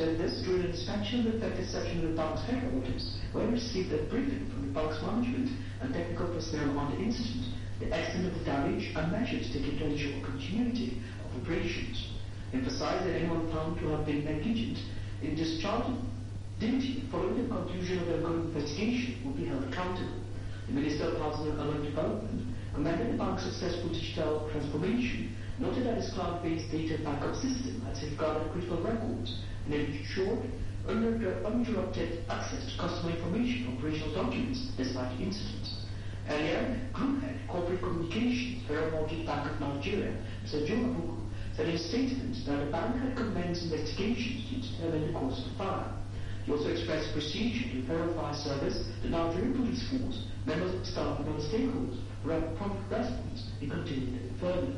Said this during an inspection of the affected section of the bank's headquarters, where we received a briefing from the bank's management and technical personnel on the incident, the extent of the damage and measures taken to ensure continuity of operations. Emphasized that anyone found to have been negligent in discharging duty following the conclusion of the ongoing investigation will be held accountable. The Minister of Housing and Urban Development commended the bank's successful digital transformation, noted that its cloud-based data backup system had safeguarded critical records and ensured uninterrupted access to customer information and operational documents despite the incident. Earlier, Group Head Corporate Communications, Federal Mortgage Bank of Nigeria, Mr. Joe Abuku, said in a statement that the bank had commenced investigations to determine the cause of the fire. He also expressed procedure to the Federal Fire Service, the Nigerian Police Force, members of staff and other stakeholders who have prompt response and continued further.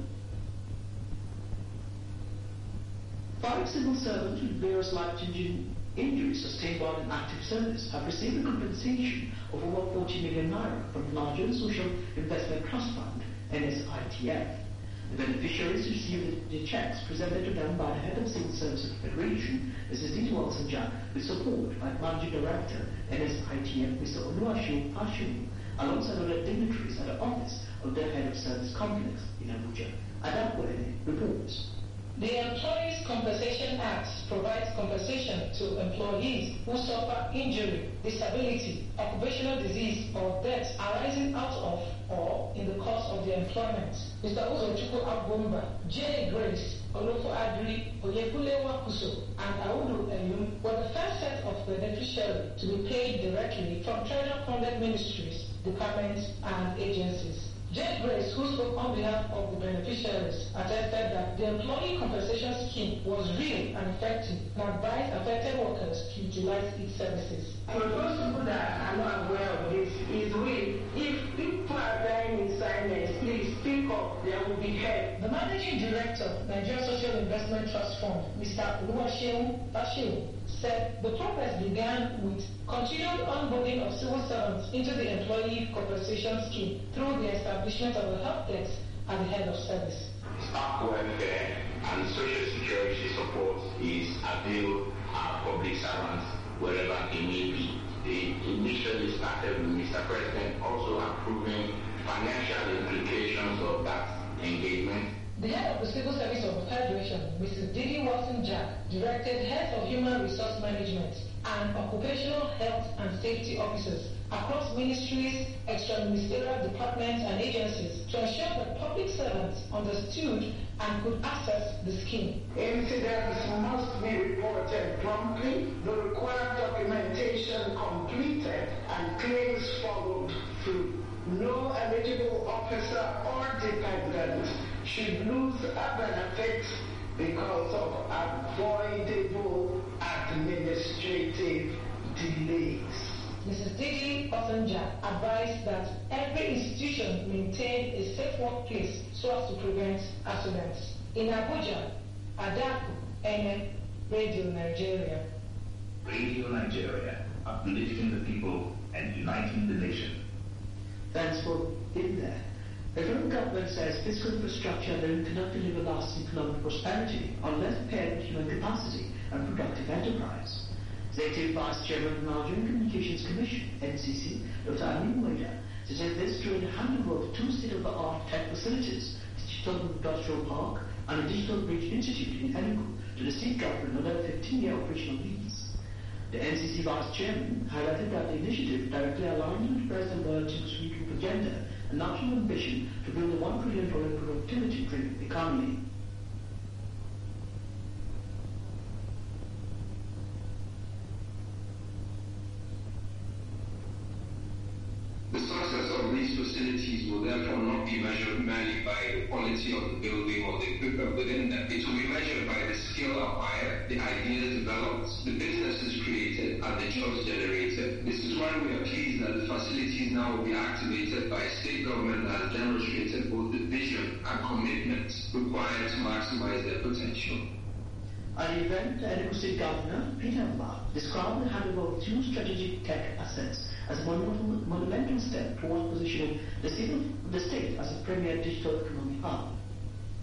5 civil servants with various life-changing injuries sustained while in active service have received a compensation of over 40 million naira from the Nigerian Social Investment Trust Fund, NSITF. The beneficiaries received the checks presented to them by the head of Civil Services Federation, Mrs. Didi Wilson-Jack, with support by Managing Director, NSITF, Mr. Oluwaseun Ashiru, alongside other dignitaries at the office of the head of service complex in Abuja. Adakwene reports. The Employees Compensation Act provides compensation to employees who suffer injury, disability, occupational disease, or death arising out of or in the course of their employment. Mr. Uzochukwu Agbomba, J. Grace, Olofo Adri, Oyekule Wakuso, and Audu Eyum were the first set of beneficiaries to be paid directly from treasury-funded ministries, departments, and agencies. J. Grace, who spoke on behalf of the beneficiaries, attested that the employee compensation scheme was real and effective and advised affected workers to utilize its services. For those people that are not aware of this, is real. If people are dying in silence, please speak up, there will be help. The Managing Director, Nigerian Social Investment Trust Fund, Mr. Oluwaseun Ashiru, said the progress began with continued onboarding of civil servants into the employee compensation scheme through the establishment of a help desk at the head of service. Staff welfare and social security support is available to public servants wherever they may be. They initially started with Mr. President also approving financial implications of that engagement. The head of the Civil Service of the Federation, Mrs. Didi Wilson-Jack, directed heads of human resource management and occupational health and safety officers across ministries, extra-ministerial departments and agencies to ensure that public servants understood and could access the scheme. Incidents must be reported promptly, the required documentation completed, and claims followed through. No eligible officer or dependent should lose a benefit because of avoidable administrative delays. Mrs. Didi Wilson-Jack advised that every institution maintain a safe workplace so as to prevent accidents. In Abuja, Adaku, NM, Radio Nigeria. Radio Nigeria, uplifting the people and uniting the nation. Thanks for being there. The federal government says fiscal infrastructure alone cannot deliver lasting economic prosperity unless paired with human capacity and productive enterprise. Executive Vice Chairman of the Nigerian Communications Commission, NCC, Dr. Amin Weda, said this during the handover of 2 state-of-the-art tech facilities, Digital Industrial Park and a Digital Bridge Institute in Enugu, to the state government under 15-year operational lease. The NCC Vice Chairman highlighted that the initiative directly aligns with President Bola Tinubu's regional agenda and national ambition to build a $1 trillion productivity-driven economy. The success of these facilities will therefore not be measured merely by the quality of the building or the equipment within them. It will be measured by the skill acquired, the ideas developed, the businesses created, and the jobs generated. This is why we are pleased that the facilities now will be activated by a state government that has demonstrated both the vision and commitment required to maximize their potential. At the event, the Enugu State Governor, Peter Mbah, described the handover of 2 strategic tech assets as a monumental step towards positioning the state as a premier digital economic hub.